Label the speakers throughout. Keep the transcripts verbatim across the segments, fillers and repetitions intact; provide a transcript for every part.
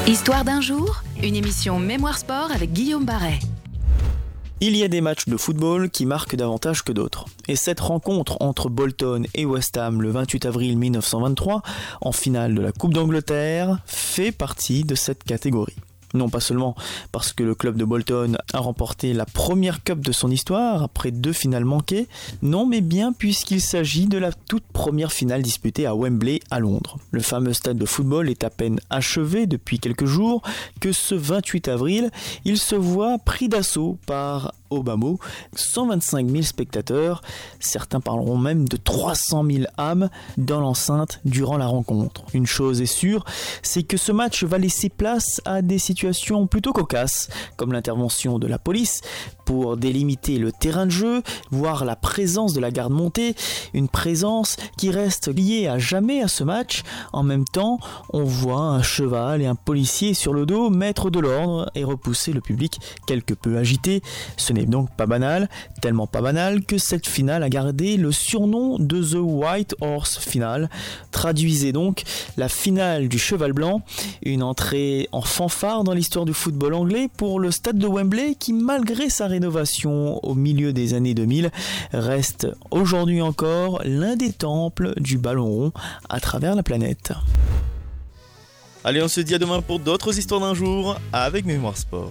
Speaker 1: Histoire d'un jour, une émission Mémoire Sport avec Guillaume Barret.
Speaker 2: Il y a des matchs de football qui marquent davantage que d'autres. Et cette rencontre entre Bolton et West Ham le vingt-huit avril mille neuf cent vingt-trois, en finale de la Coupe d'Angleterre, fait partie de cette catégorie. Non pas seulement parce que le club de Bolton a remporté la première cup de son histoire après deux finales manquées, non mais bien puisqu'il s'agit de la toute première finale disputée à Wembley à Londres. Le fameux stade de football est à peine achevé depuis quelques jours que ce vingt-huit avril, il se voit pris d'assaut par au bas mot, cent vingt-cinq mille spectateurs, certains parleront même de trois cent mille âmes dans l'enceinte durant la rencontre. Une chose est sûre, c'est que ce match va laisser place à des situations plutôt cocasses, comme l'intervention de la police pour délimiter le terrain de jeu, voire la présence de la garde montée, une présence qui reste liée à jamais à ce match. En même temps, on voit un cheval et un policier sur le dos mettre de l'ordre et repousser le public quelque peu agité. Ce n'est donc pas banal, tellement pas banal que cette finale a gardé le surnom de The White Horse Finale. Traduisez donc la finale du cheval blanc, une entrée en fanfare dans l'histoire du football anglais pour le stade de Wembley qui, malgré sa rénovation au milieu des années deux mille, reste aujourd'hui encore l'un des temples du ballon rond à travers la planète.
Speaker 3: Allez, on se dit à demain pour d'autres histoires d'un jour avec Mémoire Sport.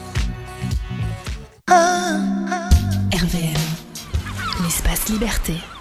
Speaker 1: R V M, l'espace liberté.